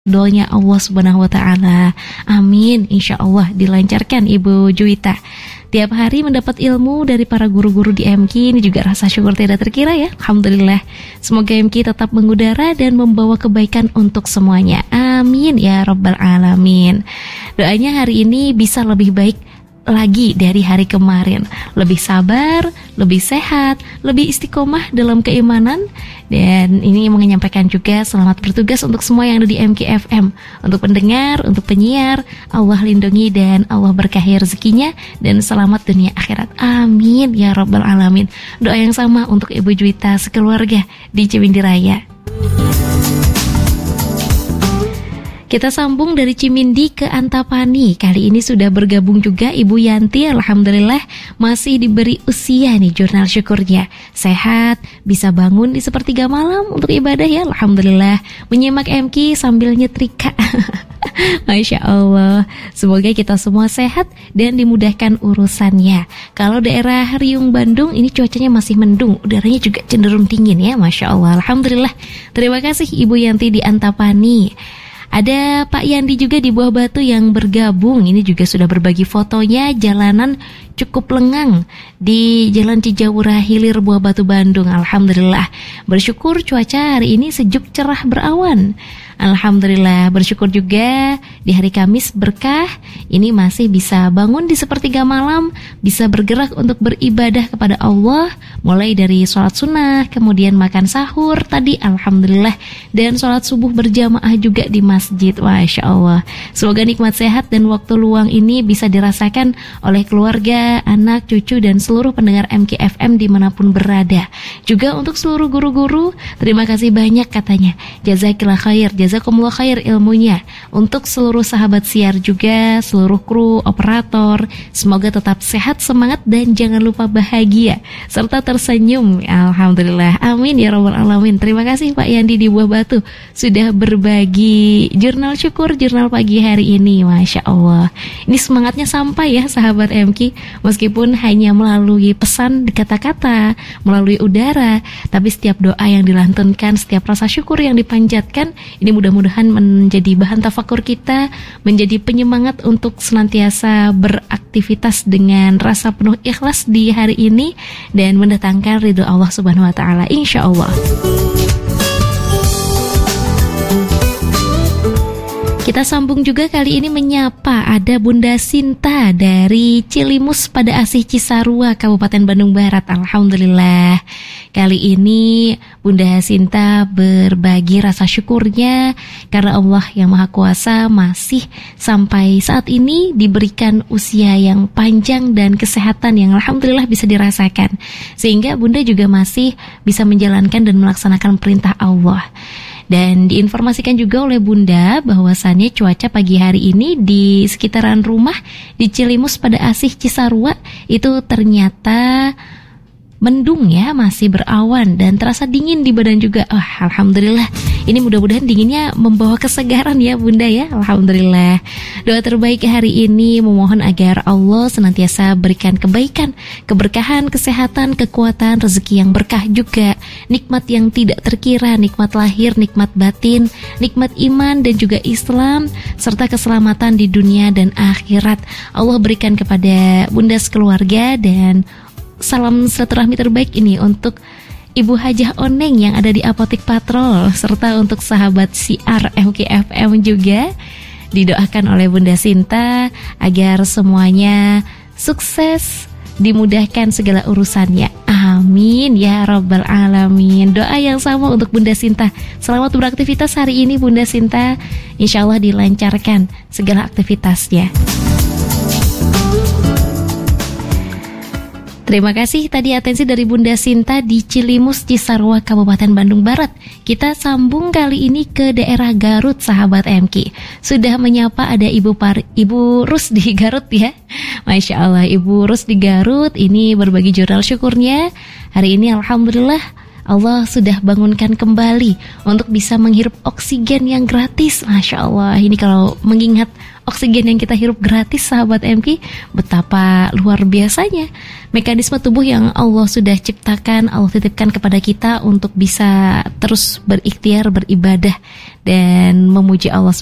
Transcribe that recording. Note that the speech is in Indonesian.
doanya Allah Subhanahu wa Ta'ala. Amin. Insya Allah dilancarkan Ibu Juwita. Tiap hari mendapat ilmu dari para guru-guru di MK, ini juga rasa syukur tidak terkira ya. Alhamdulillah. Semoga MK tetap mengudara dan membawa kebaikan untuk semuanya. Amin ya Rabbal Alamin. Doanya hari ini bisa lebih baik lagi dari hari kemarin, lebih sabar, lebih sehat, lebih istiqomah dalam keimanan. Dan ini menyampaikan juga selamat bertugas untuk semua yang ada di MKFM, untuk pendengar, untuk penyiar. Allah lindungi dan Allah berkahi rezekinya dan selamat dunia akhirat. Amin ya Rabbal Alamin. Doa yang sama untuk Ibu Juwita sekeluarga di Cimindi Raya. Kita sambung dari Cimindi ke Antapani. Kali ini sudah bergabung juga Ibu Yanti. Alhamdulillah masih diberi usia nih jurnal syukurnya. Sehat, bisa bangun di sepertiga malam untuk ibadah ya. Alhamdulillah. Menyimak MK sambil nyetrika. Masya Allah. Semoga kita semua sehat dan dimudahkan urusannya. Kalau daerah Riung Bandung ini cuacanya masih mendung, udaranya juga cenderung dingin ya. Masya Allah. Alhamdulillah. Terima kasih Ibu Yanti di Antapani. Ada Pak Yandi juga di Buah Batu yang bergabung. Ini juga sudah berbagi fotonya jalanan cukup lengang di Jalan Cijawura Hilir Buah Batu Bandung. Alhamdulillah. Bersyukur cuaca hari ini sejuk cerah berawan. Alhamdulillah. Bersyukur juga di hari Kamis berkah. Ini masih bisa bangun di sepertiga malam, bisa bergerak untuk beribadah kepada Allah, mulai dari sholat sunnah, kemudian makan sahur tadi, alhamdulillah, dan sholat subuh berjamaah juga di masjid. Masya Allah. Semoga nikmat sehat dan waktu luang ini bisa dirasakan oleh keluarga, anak, cucu, dan seluruh pendengar MKFM dimanapun berada. Juga untuk seluruh guru-guru, terima kasih banyak katanya. Jazakillah khair, jazakumullah khair ilmunya. Untuk seluruh sahabat siar juga, seluruh kru, operator, semoga tetap sehat, semangat, dan jangan lupa bahagia serta tersenyum. Alhamdulillah. Amin ya Rabbal Alamin. Terima kasih Pak Yandi di Buah Batu sudah berbagi jurnal syukur, jurnal pagi hari ini. Masya Allah. Ini semangatnya sampai ya sahabat MK, meskipun hanya melalui pesan di kata-kata, melalui udara, tapi setiap doa yang dilantunkan, setiap rasa syukur yang dipanjatkan, ini mudah-mudahan menjadi bahan tafakur kita, menjadi penyemangat untuk senantiasa beraktivitas dengan rasa penuh ikhlas di hari ini dan mendatangkan ridho Allah Subhanahu wa Ta'ala, insya Allah. Kita sambung juga kali ini menyapa ada Bunda Sinta dari Cilimus pada Asih Cisarua, Kabupaten Bandung Barat. Alhamdulillah. Kali ini Bunda Sinta berbagi rasa syukurnya karena Allah yang Maha Kuasa masih sampai saat ini diberikan usia yang panjang dan kesehatan yang alhamdulillah bisa dirasakan. Sehingga Bunda juga masih bisa menjalankan dan melaksanakan perintah Allah. Dan diinformasikan juga oleh Bunda bahwasannya cuaca pagi hari ini di sekitaran rumah di Cilimus pada Asih Cisarua itu ternyata mendung ya, masih berawan dan terasa dingin di badan juga. Alhamdulillah. Ini mudah-mudahan dinginnya membawa kesegaran ya Bunda ya. Alhamdulillah. Doa terbaik hari ini memohon agar Allah senantiasa berikan kebaikan, keberkahan, kesehatan, kekuatan, rezeki yang berkah juga, nikmat yang tidak terkira, nikmat lahir, nikmat batin, nikmat iman dan juga Islam, serta keselamatan di dunia dan akhirat. Allah berikan kepada Bunda sekeluarga. Dan salam silaturahmi terbaik ini untuk Ibu Hajah Oneng yang ada di Apotik Patrol, serta untuk sahabat siar MKFM juga. Didoakan oleh Bunda Sinta agar semuanya sukses, dimudahkan segala urusannya. Amin ya Rabbal Alamin. Doa yang sama untuk Bunda Sinta. Selamat beraktivitas hari ini Bunda Sinta. Insya Allah dilancarkan segala aktivitasnya. Terima kasih tadi atensi dari Bunda Sinta di Cilimus, Cisarua, Kabupaten Bandung Barat. Kita sambung kali ini ke daerah Garut, sahabat MK. Sudah menyapa ada Ibu Rus di Garut ya. Masya Allah, Ibu Rus di Garut ini berbagi jurnal syukurnya. Hari ini alhamdulillah Allah sudah bangunkan kembali untuk bisa menghirup oksigen yang gratis. Masya Allah, ini kalau mengingat oksigen yang kita hirup gratis, sahabat MK, betapa luar biasanya mekanisme tubuh yang Allah sudah ciptakan, Allah titipkan kepada kita untuk bisa terus berikhtiar, beribadah dan memuji Allah